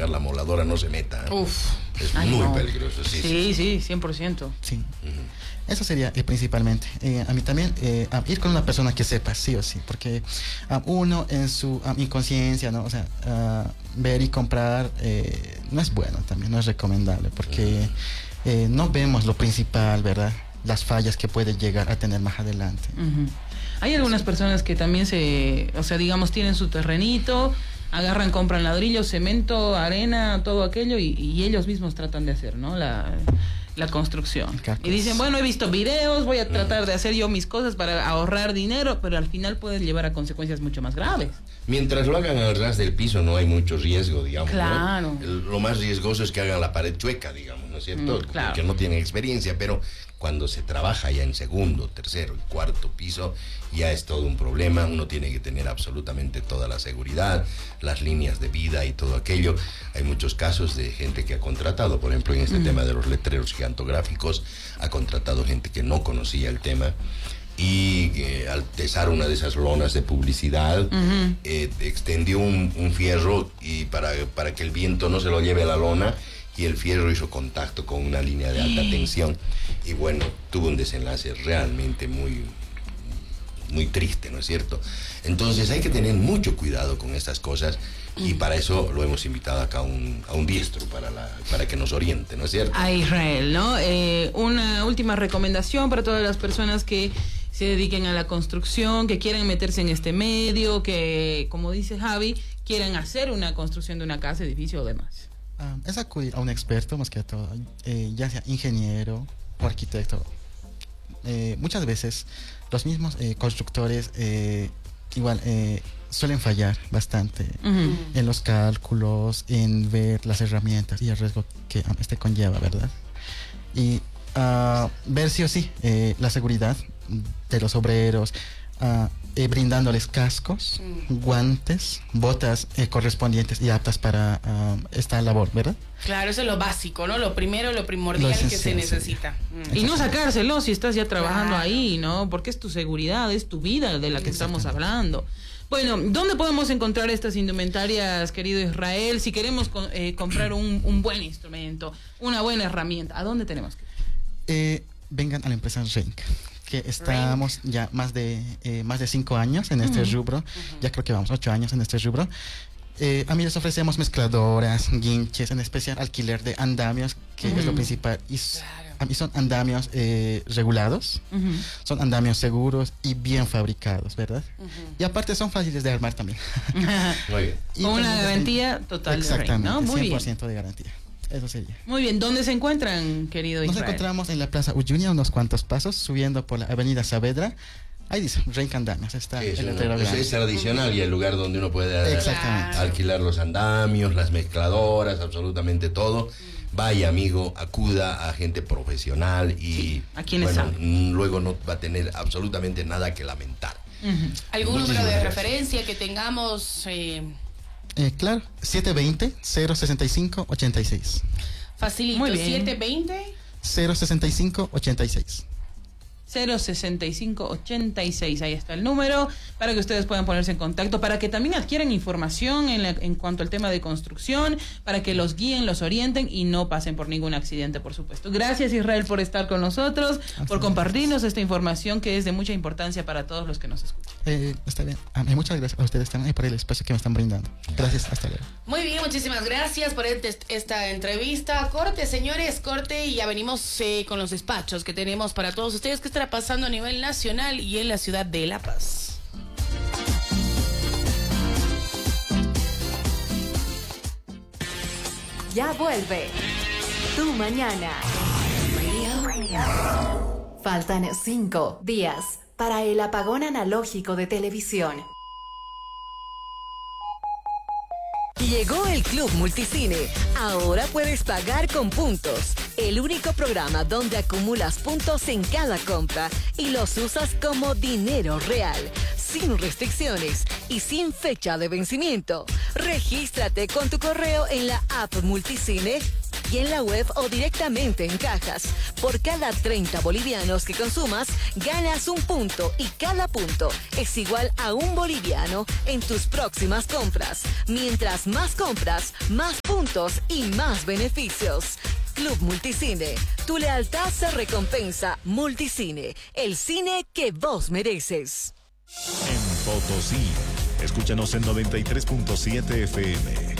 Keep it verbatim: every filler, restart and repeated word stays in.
llegar la moladora, no se meta. ¿eh? Uf. Es Ay, muy no. peligroso, sí. Sí, Sí, sí, cien por ciento. Sí. Uh-huh. Eso sería eh, principalmente. Eh, a mí también, eh, a ir con una persona que sepa, sí o sí, porque a uno en su a, inconsciencia, ¿no? O sea, a, ver y comprar eh, no es bueno también, no es recomendable, porque eh, no vemos lo principal, ¿verdad? Las fallas que puede llegar a tener más adelante. Uh-huh. Hay algunas personas que también se, o sea, digamos, tienen su terrenito, agarran, compran ladrillos, cemento, arena, todo aquello, y, y ellos mismos tratan de hacer, ¿no? La... la construcción. Cacos. Y dicen, bueno, he visto videos, voy a tratar de hacer yo mis cosas para ahorrar dinero, pero al final puede llevar a consecuencias mucho más graves. Mientras lo hagan al ras del piso no hay mucho riesgo, digamos. Claro. ¿no? El, lo más riesgoso es que hagan la pared chueca, digamos, ¿no es cierto? Mm, claro. Porque no tienen experiencia, pero cuando se trabaja ya en segundo, tercero y cuarto piso, ya es todo un problema. Uno tiene que tener absolutamente toda la seguridad, las líneas de vida y todo aquello. Hay muchos casos de gente que ha contratado, por ejemplo, en este mm. tema de los letreros gigantográficos, ha contratado gente que no conocía el tema, y eh, al tesar una de esas lonas de publicidad, uh-huh. eh, extendió un, un fierro y para, para que el viento no se lo lleve a la lona, y el fierro hizo contacto con una línea de alta tensión, y bueno, tuvo un desenlace realmente muy, muy triste, ¿no es cierto? Entonces hay que tener mucho cuidado con estas cosas, y para eso lo hemos invitado acá a un, a un diestro para, la, para que nos oriente, ¿no es cierto? A Israel, ¿no? Eh, una última recomendación para todas las personas que se dediquen a la construcción, que quieran meterse en este medio, que, como dice Javi, quieran hacer una construcción de una casa, edificio o demás. Uh, es acudir a un experto, más que todo, eh, ya sea ingeniero o arquitecto. Eh, muchas veces los mismos eh, constructores eh, igual eh, suelen fallar bastante uh-huh. en los cálculos, en ver las herramientas y el riesgo que um, este conlleva, ¿verdad? Y uh, ver sí o sí eh, la seguridad de los obreros, uh, eh, brindándoles cascos, mm. guantes, botas eh, correspondientes y aptas para uh, esta labor, ¿verdad? Claro, eso es lo básico, ¿no? Lo primero, lo primordial lo que se necesita. Sí. Mm. Y no sacárselo si estás ya trabajando claro. ahí, ¿no? Porque es tu seguridad, es tu vida de la que estamos hablando. Bueno, ¿dónde podemos encontrar estas indumentarias, querido Israel? Si queremos eh, comprar un, un buen instrumento, una buena herramienta, ¿a dónde tenemos que ir? Eh, vengan a la empresa Renk, que estamos Renk. ya más de eh, más de cinco años en este uh-huh. rubro, uh-huh. ya creo que vamos ocho años en este rubro. Eh, a mí les ofrecemos mezcladoras, guinches, en especial alquiler de andamios, que uh-huh. es lo principal. Y claro. a mí son andamios eh, regulados, uh-huh. son andamios seguros y bien fabricados, ¿verdad? Uh-huh. Y aparte son fáciles de armar también. Muy bien. Y con una garantía el... total. Exactamente, de Renk, ¿no? Muy cien por ciento bien. de garantía. Eso sería. Muy bien, ¿dónde se encuentran, querido Israel? Nos encontramos en la Plaza Uyunia, unos cuantos pasos, subiendo por la avenida Saavedra. Ahí dice, Renk Andamios, está sí, el letrero grande. Es tradicional y el lugar donde uno puede Exactamente. alquilar los andamios, las mezcladoras, absolutamente todo. Vaya, amigo, acuda a gente profesional y sí, a quienes bueno, saben. Luego no va a tener absolutamente nada que lamentar. Uh-huh. ¿Algún número de referencia que tengamos? Eh... Eh, claro, siete dos cero, cero seis cinco, ocho seis. Facilito, siete dos cero cero seis cinco, ocho seis. cero sesenta y cinco ochenta y seis, ahí está el número, para que ustedes puedan ponerse en contacto, para que también adquieran información en, la, en cuanto al tema de construcción, para que los guíen, los orienten y no pasen por ningún accidente, por supuesto. Gracias, Israel, por estar con nosotros, Así por compartirnos esta información que es de mucha importancia para todos los que nos escuchan. Eh, está bien, ah, muchas gracias a ustedes también por el espacio que me están brindando. Gracias, hasta luego. Muy bien, muchísimas gracias por este, esta entrevista. Corte, señores, corte, y ya venimos eh, con los despachos que tenemos para todos ustedes que están pasando a nivel nacional y en la ciudad de La Paz. Ya vuelve Tu Mañana. Faltan cinco días para el apagón analógico de televisión. Llegó el Club Multicine. Ahora puedes pagar con puntos. El único programa donde acumulas puntos en cada compra y los usas como dinero real, sin restricciones y sin fecha de vencimiento. Regístrate con tu correo en la app Multicine y en la web o directamente en cajas. Por cada treinta bolivianos que consumas, ganas un punto y cada punto es igual a un boliviano en tus próximas compras. Mientras más compras, más puntos y más beneficios. Club Multicine. Tu lealtad se recompensa. Multicine. El cine que vos mereces. En Potosí. Escúchanos en noventa y tres punto siete F M.